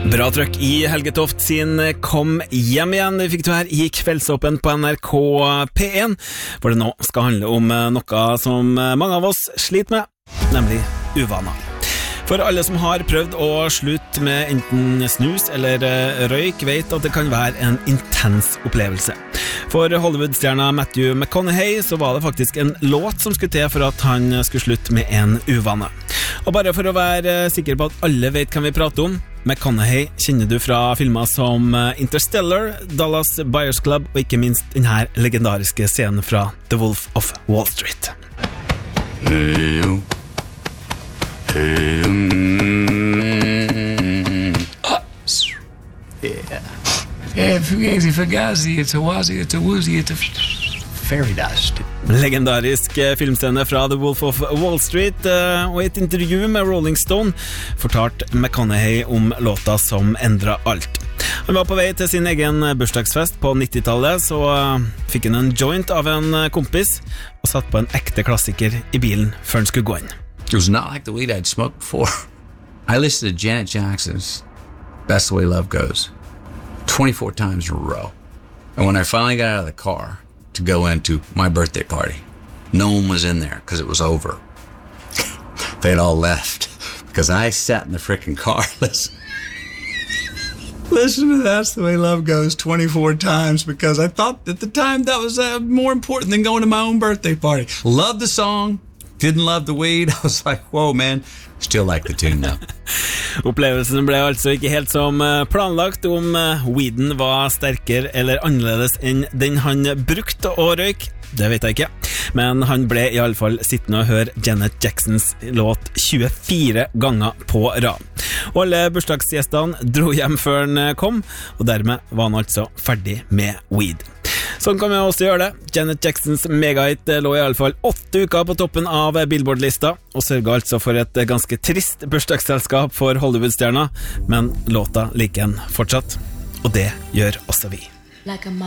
Bra trøkk i Helgetoft sin Kom hjem igjen. Det fikk du her i Kveldsåpen på NRK P1, hvor det nå skal handle om noe som mange av oss sliter med, nemlig uvaner. For alle som har prøvd å slutte med enten snus eller røyk, vet at det kan være en intens opplevelse. For Hollywood-stjerna Matthew McConaughey så var det faktisk en låt som skulle til for at han skulle slutte med en uvane. Og bare for å være sikker på at alle vet hvem vi prater om, McConaughey kjenner du fra filmer som Interstellar, Dallas Buyers Club og ikke minst denne legendariske scenen fra The Wolf of Wall Street. Fugazi, Fugazi, it's a wazi, it's a woozy, it's a fairy dust. Legendarisk filmscene fra The Wolf of Wall Street, og i et intervju med Rolling Stone fortalte McConaughey om låta som endret alt. Han var på vei til sin egen bursdagsfest på 90-tallet, så fikk han en joint av en kompis og satt på en ekte klassiker i bilen før han skulle gå inn. It was not like the weed I'd smoked before. I listened to Janet Jackson's That's the Way Love Goes 24 times in a row. And when I finally got out of the car to go into my birthday party, no one was in there because it was over. They'd all left because I sat in the freaking car listen to That's the Way Love Goes 24 times because I thought at the time that was more important than going to my own birthday party. Loved the song. Didn't love the weed. I was like, whoa, man. Still like the tune now. Opplevelsen ble altså ikke helt som planlagt. Om weeden var sterkere eller annerledes enn den han brukte å røyke, det vet jeg ikke. Men han ble i alle fall sittende og høre Janet Jacksons låt 24 ganger på rad. Og alle bursdagsgjestene dro hjem før han kom, og dermed var han altså ferdig med weed. Sånn kan vi også gjøre det. Janet Jacksons megahit lå i alle fall 8 uker på toppen av Billboard-lista, og sørget altså for et ganske trist bursdagsselskap for Hollywood-stjerna, men låta liker han fortsatt, og det gjør også vi. Like a